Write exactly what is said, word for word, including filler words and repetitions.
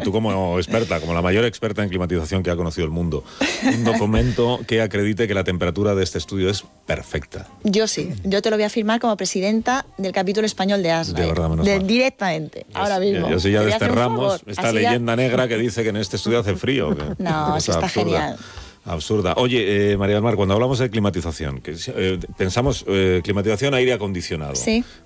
tú como experta, como la mayor experta en climatización que ha conocido el mundo, un documento que acredite que la temperatura de este estudio es perfecta. Yo sí, yo te lo voy a firmar como presidenta del capítulo español de ASLAE. De verdad, menos de, mal. Directamente, Yes, ahora mismo. Yo sí ya Te voy a hacer un desterramos favor, esta así leyenda ya... negra que dice que en este estudio hace frío. Que No, es eso está absurda. genial. Absurda. Oye, eh, María del Mar, cuando hablamos de climatización, que, eh, pensamos eh, climatización, aire acondicionado. Sí.